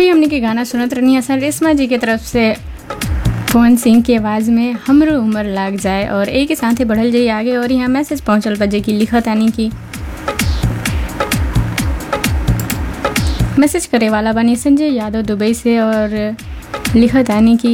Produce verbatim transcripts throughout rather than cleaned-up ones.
अभी हमने के गाना सुनत रहनी असल रेशमा जी के तरफ से पवन सिंह की आवाज़ में हमरो उम्र लाग जाए और एक के साथ ही बढ़ल जाइए आगे। और यहाँ मैसेज पहुँचल बजे की लिखत आनी की मैसेज करे वाला बानी संजय यादव दुबई से और लिखत आनी की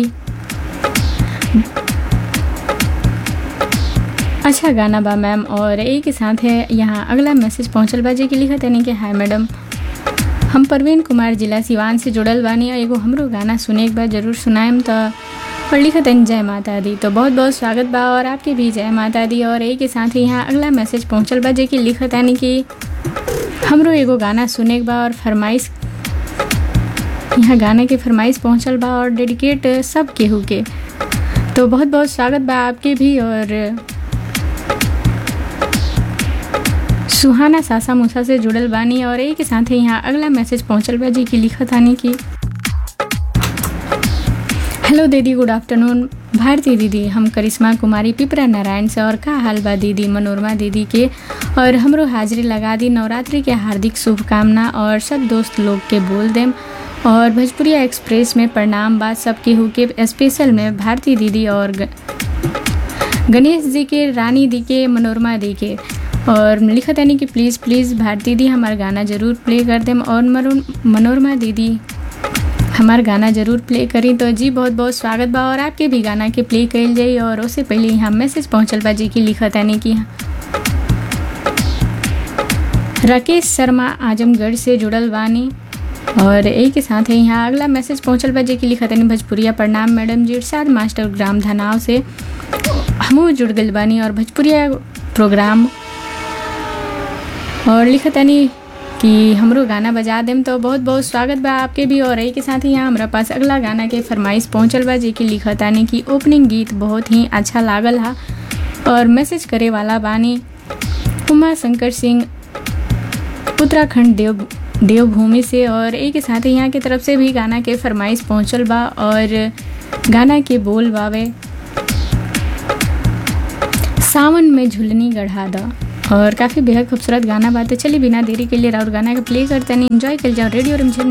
अच्छा गाना बा मैम। और एक के साथ है यहाँ अगला मैसेज पहुँचल बजे की लिखत आनी कि हाय मैडम, हम परवीन कुमार जिला सिवान से जुड़ल बानी और एगो हमरो गाना सुने एक बार जरूर सुनाएम तो और लिखत हैं जय माता दी। तो बहुत बहुत स्वागत बा और आपके भी जय माता दी। और एक के साथ ही यहाँ अगला मैसेज पहुँचल बा जे कि लिखत यानी कि हमरो एगो गाना सुने के बा और फरमाइश यहाँ गाने के फरमाइश पहुँचल बा और डेडिकेट सब केहू के। तो बहुत बहुत स्वागत बा आपके भी। और सुहाना सासा मूसा से जुड़ल बानी और एक के साथ ही यहाँ अगला मैसेज पहुँचल बा जी की लिखत आनी की हेलो दीदी, गुड आफ्टरनून भारती दीदी, हम करिश्मा कुमारी पिपरा नारायण से। और का हाल बा दीदी मनोरमा दीदी के और हमरो हाजिरी लगा दी नवरात्रि के हार्दिक शुभकामना और सब दोस्त लोग के बोल देम। और भोजपुरिया एक्सप्रेस में प्रणाम बा सब केहू के, स्पेशल में भारती दीदी और गणेश जी के, रानी दी के, मनोरमा दी के। और लिखत यानी कि प्लीज़ प्लीज़ भारती दी हमारा गाना ज़रूर प्ले कर देम और मनोरमा दीदी हमार गाना ज़रूर प्ले करी। तो जी बहुत बहुत स्वागत बा और आपके भी गाना के प्ले कल जाई। और उससे पहले यहाँ मैसेज पहुँचल बा जी की लिखत यानी कि राकेश शर्मा आजमगढ़ से जुड़ल बानी और एक के साथ ही यहाँ अगला मैसेज पहुँचल बा जी की लिखत यानी भोजपुरिया प्रणाम मैडम जी, इरशाद मास्टर ग्राम धनाव से हमू जुड़ गल बानी और भोजपुरिया प्रोग्राम और लिखत यानी कि हमरो गाना बजा देम। तो बहुत बहुत स्वागत बा आपके भी। और एक के साथ ही यहाँ हमारा पास अगला गाना के फरमाइश पहुँचल बा जी की लिखत आने की ओपनिंग गीत बहुत ही अच्छा लागल हा और मैसेज करे वाला बानी उमा शंकर सिंह उत्तराखंड देव देवभूमि से। और एक के साथ ही यहाँ की तरफ से भी गाना के फरमाइश पहुँचल बा और गाना के बोल बावे सावन में झुलनी गढ़ा दा और काफ़ी बेहद खूबसूरत गाना बात है। चलिए बिना देरी के लिए और गाना का प्ले करते हैं, एंजॉय कर जाओ रेडियो रिमझिम।